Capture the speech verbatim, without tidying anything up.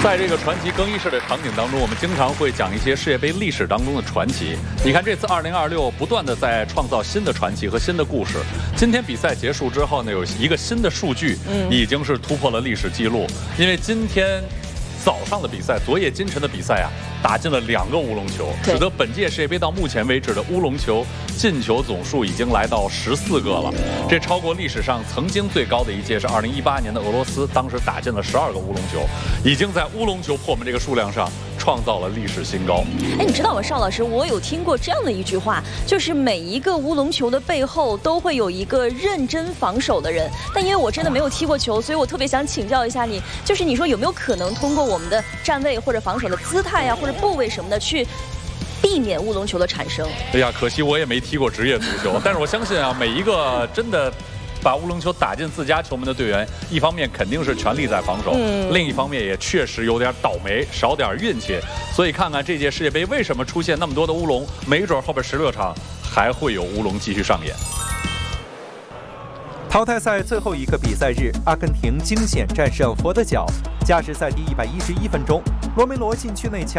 在这个传奇更衣室的场景当中，我们经常会讲一些世界杯历史当中的传奇。你看，这次二零二六不断的在创造新的传奇和新的故事。今天比赛结束之后呢，有一个新的数据已经是突破了历史记录，因为今天早上的比赛，昨夜今晨的比赛啊，打进了两个乌龙球，使得本届世界杯到目前为止的乌龙球进球总数已经来到十四个了，这超过历史上曾经最高的一届是二零一八年的俄罗斯，当时打进了十二个乌龙球，已经在乌龙球破门这个数量上创造了历史新高。 哎，你知道吗，邵老师，我有听过这样的一句话，就是每一个乌龙球的背后都会有一个认真防守的人。但因为我真的没有踢过球，所以我特别想请教一下你，就是你说有没有可能通过我们的站位或者防守的姿态呀、啊，或者部位什么的去避免乌龙球的产生？ 哎呀，可惜我也没踢过职业足球，但是我相信啊，每一个真的把乌龙球打进自家球门的队员，一方面肯定是全力在防守，嗯、另一方面也确实有点倒霉，少点运气。所以看看这届世界杯为什么出现那么多的乌龙，没准后边十六场还会有乌龙继续上演。 淘汰赛最后一个比赛日，阿根廷惊险战胜佛得角。加时赛第一百一十一分钟，罗梅罗禁区内强